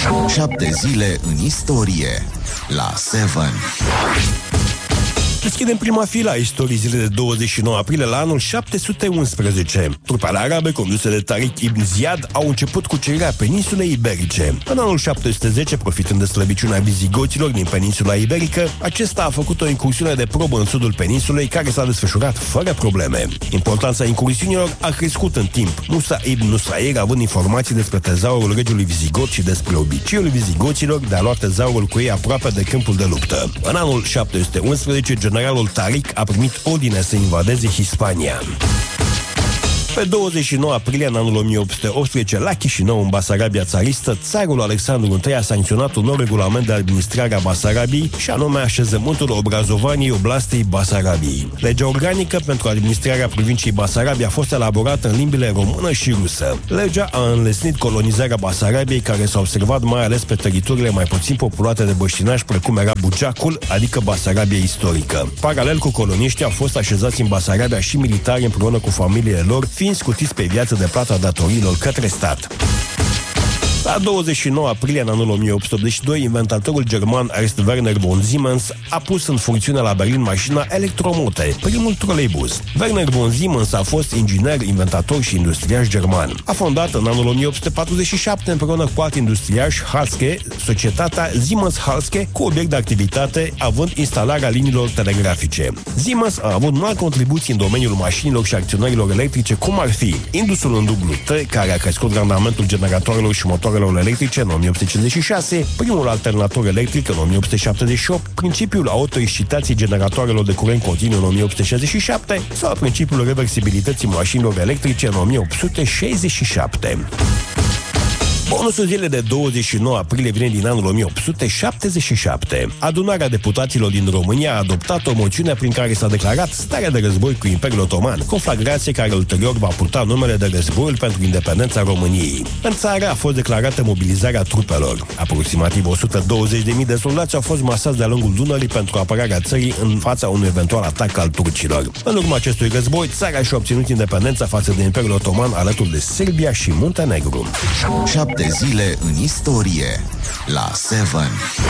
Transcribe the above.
7 zile în istorie la 7. Deschidem prima filă a istoriei zilei de 29 aprilie la anul 711. Trupele arabe conduse de Tariq ibn Ziyad au început cucerirea peninsulei iberice. În anul 710, profitând de slăbiciunea vizigoților din peninsula iberică, acesta a făcut o incursiune de probă în sudul peninsulei care s-a desfășurat fără probleme. Importanța incursiunilor a crescut în timp, Musa ibn Nusayr având informații despre tezaurul regiului vizigot și despre obiceiul vizigoților de a lua tezaurul cu ei aproape de câmpul de luptă. În anul 711, generalul Tariq a primit ordine să invadeze Hispania. Pe 29 aprilie, în anul 1818, la Chișinău, în Basarabia țaristă, țarul Alexandru I a sancționat un nou regulament de administrare a Basarabiei, și anume așezământul Obrazovaniei Oblastei Basarabiei. Legea organică pentru administrarea provinciei Basarabia a fost elaborată în limbile română și rusă. Legea a înlesnit colonizarea Basarabiei, care s-a observat mai ales pe teritoriile mai puțin populate de băștinași, precum era Bugeacul, adică Basarabia istorică. Paralel cu coloniștii, au fost așezați în Basarabia și militari împreună cu familiile lor, fiind scutiți pe viață de plata datoriilor către stat. La 29 aprilie, în anul 1882, inventatorul german Ernst Werner von Siemens a pus în funcțiune la Berlin mașina Electromote, primul troleibuz. Werner von Siemens a fost inginer, inventator și industriaș german. A fondat în anul 1847 împreună cu alt industriaș, Halske, societatea Siemens-Halske, cu obiect de activitate având instalarea liniilor telegrafice. Siemens a avut mari contribuții în domeniul mașinilor și acționărilor electrice, cum ar fi indusul în dublu T, care a crescut randamentul generatoarelor și motoarelor electrice în 1856, primul alternator electric în 1878, principiul autoexcitației generatoarelor de curent continuu în 1867 sau principiul reversibilității mașinilor electrice în 1867. Bonusul zilei de 29 aprilie vine din anul 1877. Adunarea deputaților din România a adoptat o moțiune prin care s-a declarat starea de război cu Imperiul Otoman, conflagrație care ulterior va purta numele de Războiul pentru Independența României. În țară a fost declarată mobilizarea trupelor. Aproximativ 120.000 de soldați au fost masați de-a lungul Dunării pentru apărarea țării în fața unui eventual atac al turcilor. În urma acestui război, țara și-a obținut independența față de Imperiul Otoman alături de Serbia și Muntenegru. 7 zile în istorie la 7.